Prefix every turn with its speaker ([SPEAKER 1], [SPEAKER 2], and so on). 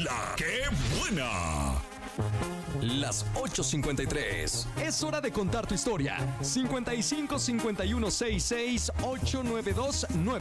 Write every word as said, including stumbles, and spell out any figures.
[SPEAKER 1] ¡La qué buena! Las ocho cincuenta y tres.
[SPEAKER 2] Es hora de contar tu historia. cincuenta y cinco cincuenta y uno sesenta y seis ochocientos noventa y dos nueve